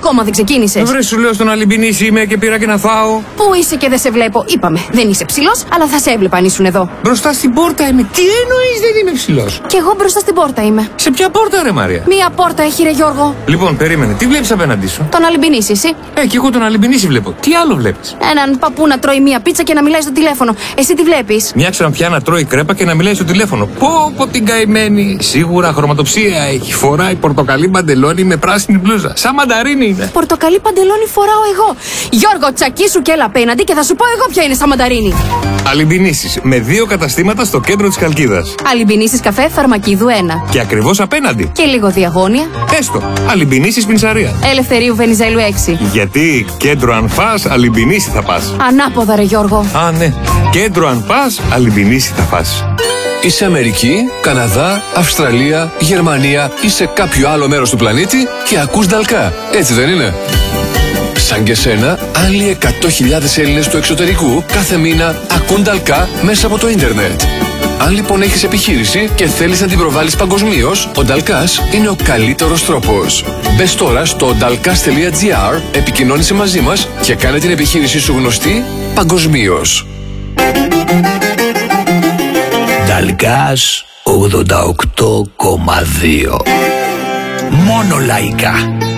ακόμα δεν ξεκίνησες? Βρε, σου λέω στον Αλυμπινίση είμαι και πήρα και να φάω. Πού είσαι και δεν σε βλέπω? Είπαμε, δεν είσαι ψηλός, αλλά θα σε έβλεπα αν ήσουν εδώ. Μπροστά στην πόρτα είμαι. Τι εννοείς δεν είμαι ψηλός? Κι εγώ μπροστά στην πόρτα είμαι. Σε ποια πόρτα, ρε Μαρία? Μία πόρτα έχει, ρε Γιώργο. Λοιπόν, περίμενε. Τι βλέπεις απέναντί σου? Τον Αλυμπινίση, εσύ. Κι εγώ τον Αλυμπινίση βλέπω. Τι άλλο βλέπεις? Έναν παππού να τρώει μία πίτσα και να μιλάει στο τηλέφωνο. Εσύ τι βλέπεις? Μια ξανθιά να τρώει κρέπα και να μιλάει στο τηλέφωνο. Πω την καημένη. Σίγουρα χρωματοψία έχει. Φοράει πορτοκαλί παντελόνι με πράσινη μπλούζα. Σαν μανταρίνι είναι. Πορτοκαλί παντελόνι φοράω εγώ. Γιώργο, τσακίσου και έλα απέναντι και θα σου πω εγώ ποια είναι σαν μανταρίνι. Αλυμπινίσεις με 2 καταστήματα στο κέντρο της Χαλκίδας. Αλυμπινίσεις καφέ Φαρμακίδου 1. Και ακριβώς απέναντι. Και λίγο διαγώνια. Έστω. Αλυμπινίσεις Πινσαρία. Ελευθερίου Βενιζέλου 6. Γιατί κέντρο αν φας, Αλυμπινίση θα πας. Ανάποδα, ρε Γιώργο. Α, ναι. Κέντρο αν πας, Αλυμπινίση θα πας. Είσαι Αμερική, Καναδά, Αυστραλία, Γερμανία ή σε κάποιο άλλο μέρος του πλανήτη και ακούς Νταλκά. Έτσι δεν είναι? Σαν και σένα, άλλοι 100.000 Έλληνες του εξωτερικού κάθε μήνα ακούν Νταλκά μέσα από το ίντερνετ. Αν λοιπόν έχεις επιχείρηση και θέλεις να την προβάλλεις παγκοσμίως, ο Νταλκάς είναι ο καλύτερος τρόπος. Μπες τώρα στο dalkas.gr, επικοινώνησε μαζί μας και κάνε την επιχείρησή σου γνωστή παγκοσμίως. Νταλκάς 88,2. Μόνο λαϊκά.